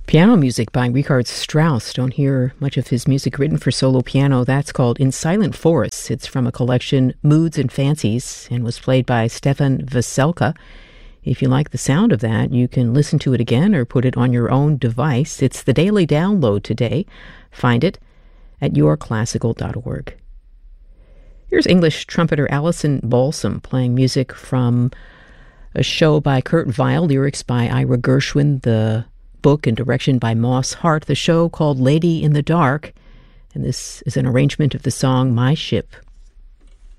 Piano music by Richard Strauss. Don't hear much of his music written for solo piano. That's called In Silent Forests. It's from a collection, Moods and Fancies, and was played by Stefan Veselka. If you like the sound of that, you can listen to it again or put it on your own device. It's the daily download today. Find it at yourclassical.org. Here's English trumpeter Alison Balsam playing music from a show by Kurt Weill, lyrics by Ira Gershwin, the book and direction by Moss Hart, the show called Lady in the Dark, and this is an arrangement of the song My Ship.